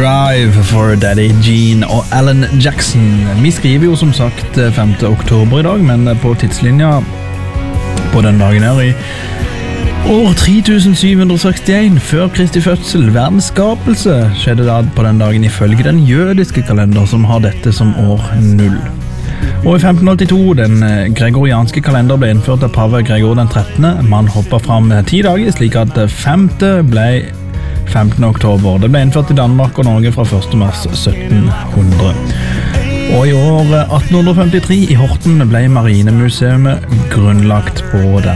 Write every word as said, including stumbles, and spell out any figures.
Drive for Daddy Gene og Alan Jackson. Vi skriver jo som sagt femte oktober i dag, men på tidslinja på den dagen her i år tre tusen syv hundre sekstien før Kristi fødsel, verdens skapelse, skjedde da på den dagen ifølge den jødiske kalender som har dette som år null. Og i femten åttito, den gregorianske kalender ble innført av pave Gregor den trettende. Man hoppet fram ti dager, slik at femte ble femtende oktober. Det ble innført i Danmark og Norge fra første mars sytten hundre. Og i år atten femtitre i Horten ble Marinemuseet grunnlagt på den.